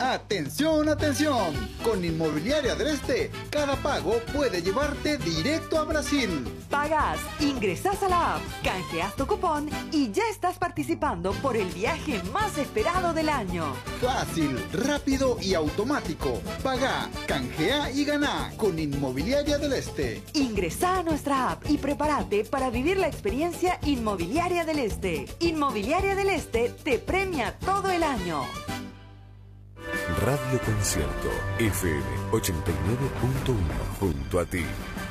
¡Atención, atención! Con Inmobiliaria del Este, cada pago puede llevarte directo a Brasil. Pagas, ingresas a la app, canjeas tu cupón y ya estás participando por el viaje más esperado del año. Fácil, rápido y automático. Paga, canjea y gana con Inmobiliaria del Este. Ingresa a nuestra app y prepárate para vivir la experiencia Inmobiliaria del Este. Inmobiliaria del Este te premia todo el año. Radio Concierto FM 89.1 junto a ti.